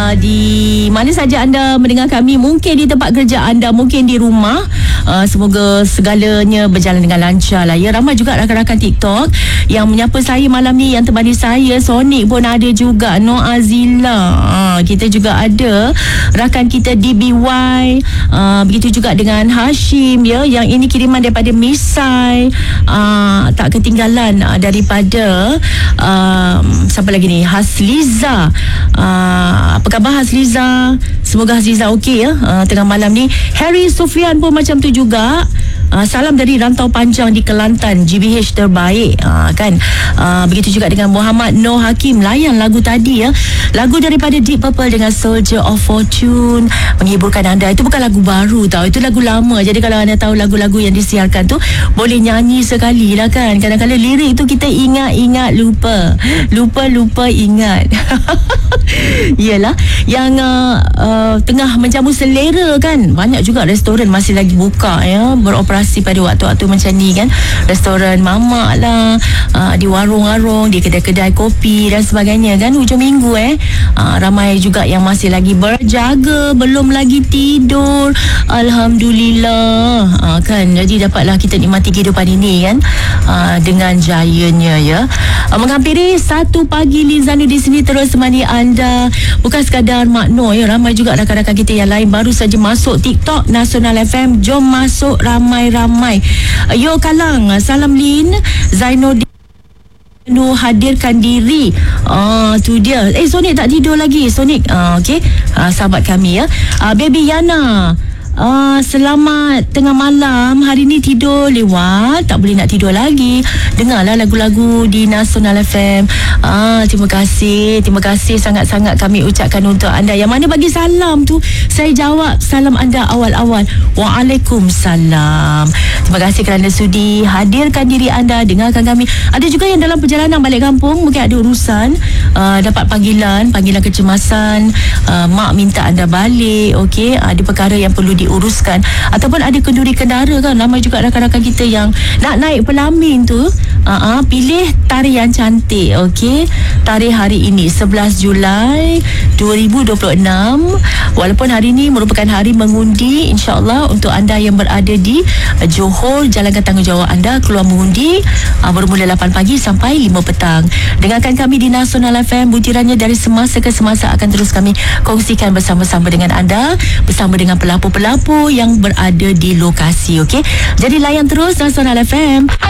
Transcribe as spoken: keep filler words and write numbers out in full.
uh, di mana saja anda mendengar kami, mungkin di tempat kerja anda, mungkin di rumah. Uh, semoga segalanya berjalan dengan lancar lah ya. Ramai juga rakan-rakan TikTok yang menyapa saya malam ni, yang temani saya. Sonic pun ada juga, No Azila, uh, kita juga ada rakan kita D B Y, uh, begitu juga dengan Hashim ya, yang ini kiriman daripada Misai. Uh, tak ketinggalan uh, daripada uh, siapa lagi ni, Hasliza. Uh, apa khabar Hasliza? Semoga Hasliza okey ya uh, tengah malam ni. Harry Sufian pun macam tu juga. Uh, salam dari rantau panjang di Kelantan, G B H terbaik, uh, kan. Uh, begitu juga dengan Muhammad Noh Hakim, layan lagu tadi ya, lagu daripada Deep Purple dengan Soldier of Fortune, menghiburkan anda. Itu bukan lagu baru tau, itu lagu lama. Jadi kalau anda tahu lagu-lagu yang disiarkan tu, boleh nyanyi sekali lah kan. Kadang-kadang lirik tu kita ingat-ingat lupa, lupa-lupa ingat. Yelah, yang uh, uh, tengah menjamu selera kan, banyak juga restoran masih lagi buka ya, beroperasi pada waktu-waktu macam ni kan. Restoran mamak lah, uh, di warung-warung, di kedai-kedai kopi dan sebagainya kan. Hujung minggu eh uh, ramai juga yang masih lagi berjaga, belum lagi tidur. Alhamdulillah, uh, kan. Jadi dapatlah kita nikmati kehidupan ini kan uh, dengan jayanya ya. uh, Menghampiri satu pagi, Lizanu di sini terus temani anda. Bukan sekadar Mak Noh ya, ramai juga rakan-rakan kita yang lain baru saja masuk TikTok Nasional F M. Jom masuk ramai-ramai. Yo Kalang, salam Lin Zainuddin Nu hadirkan diri. Ah, tu dia. Eh, Sonic tak tidur lagi. Sonic, ah, okey. Ah, sahabat kami ya. Ah, Baby Yana, ah, selamat tengah malam. Hari ni tidur lewat, tak boleh nak tidur lagi. Dengarlah lagu-lagu di Nasional F M. Ah, terima kasih. Terima kasih sangat-sangat kami ucapkan untuk anda. Yang mana bagi salam tu, saya jawab salam anda awal-awal. Waalaikumsalam. Terima kasih kerana sudi hadirkan diri anda, dengarkan kami. Ada juga yang dalam perjalanan balik kampung, mungkin ada urusan, uh, dapat panggilan, panggilan kecemasan, uh, mak minta anda balik, okey, ada perkara yang perlu diuruskan, ataupun ada kenduri kendara kan. Ramai juga rakan-rakan kita yang nak naik Pelamin tu. Uh-uh, pilih tarikh yang cantik, okey. Tarikh hari ini sebelas Julai dua ribu dua puluh enam. Walaupun hari ini merupakan hari mengundi, insya-Allah untuk anda yang berada di uh, Johor, jalankan tanggungjawab anda keluar mengundi uh, bermula lapan pagi sampai lima petang. Dengarkan kami di Nasional F M, butirannya dari semasa ke semasa akan terus kami kongsikan bersama-sama dengan anda, bersama dengan pelapor-pelapor yang berada di lokasi, okey. Jadi layan terus Nasional F M.